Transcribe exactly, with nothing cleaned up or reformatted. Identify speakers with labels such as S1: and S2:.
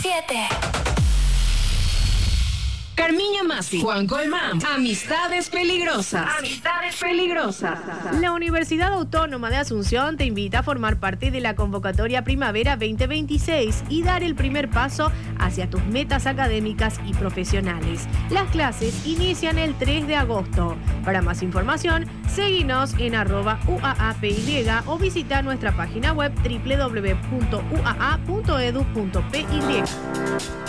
S1: siete.
S2: Carmiña Masi, Juan Colmán, Amistades Peligrosas. Amistades Peligrosas.
S3: La Universidad Autónoma de Asunción te invita a formar parte de la convocatoria Primavera veinte veintiséis y dar el primer paso hacia tus metas académicas y profesionales. Las clases inician el tres de agosto. Para más información, seguinos en arroba U A A P Y o visita nuestra página web doble u doble u doble u punto u a a punto edu punto p y.